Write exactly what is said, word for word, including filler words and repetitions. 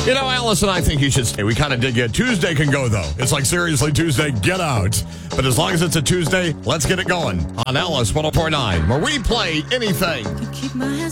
You know, Alice and I think you should stay. We kind of dig it. Tuesday can go, though. It's like, seriously, Tuesday, get out. But as long as it's a Tuesday, let's get it going on Alice one oh four point nine, where we play anything. You keep my hands